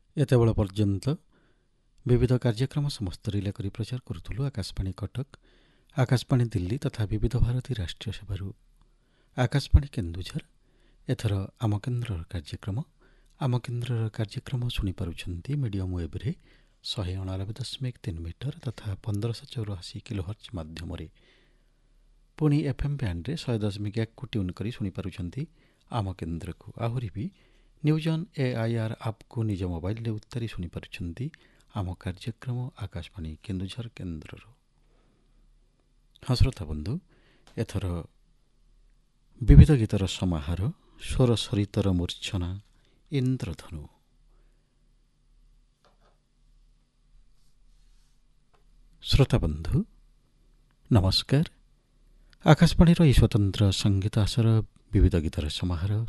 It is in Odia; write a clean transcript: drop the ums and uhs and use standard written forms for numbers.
ଏତେବେଳ ପର୍ଯ୍ୟନ୍ତ ବିବିଧ କାର୍ଯ୍ୟକ୍ରମ ସମସ୍ତ ରିଲେ କରି ପ୍ରଚାର କରୁଥିଲୁ ଆକାଶବାଣୀ କଟକ, ଆକାଶବାଣୀ ଦିଲ୍ଲୀ ତଥା ବିବିଧ ଭାରତୀ ରାଷ୍ଟ୍ରୀୟ ସେବାରୁ ଆକାଶବାଣୀ କେନ୍ଦୁଝର। ଏଥର ଆମ କେନ୍ଦ୍ରର କାର୍ଯ୍ୟକ୍ରମ ଶୁଣିପାରୁଛନ୍ତି ମିଡ଼ିୟମ୍ ୱେବ୍ରେ 199.3 ମିଟର ତଥା 1584 କିଲୋହର୍ଟ୍ଜ ମାଧ୍ୟମରେ। ପୁଣି FM ବ୍ୟାଣ୍ଡରେ 100.1କୁ ଟ୍ୟୁନ୍ କରି ଶୁଣିପାରୁଛନ୍ତି ଆମ କେନ୍ଦ୍ରକୁ। ଆହୁରି ବି ନ୍ୟୁଜ୍ ଅନ୍ AIR ଆପ୍କୁ ନିଜ ମୋବାଇଲରେ ଉତ୍ତାରି ଶୁଣିପାରୁଛନ୍ତି ଆମ କାର୍ଯ୍ୟକ୍ରମ ଆକାଶବାଣୀ କେନ୍ଦୁଝର କେନ୍ଦ୍ରରୁ। ହଁ ଶ୍ରୋତା ବନ୍ଧୁ, ଏଥର ବିବିଧ ଗୀତର ସମାହାର, ସ୍ୱର ସରିତର ମୂର୍ଚ୍ଛନା, ଇନ୍ଦ୍ରଧନୁ। ଶ୍ରୋତା ବନ୍ଧୁ ନମସ୍କାର। ଆକାଶବାଣୀର ଏହି ସ୍ୱତନ୍ତ୍ର ସଙ୍ଗୀତ ଆସର ବିବିଧ ଗୀତର ସମାହାର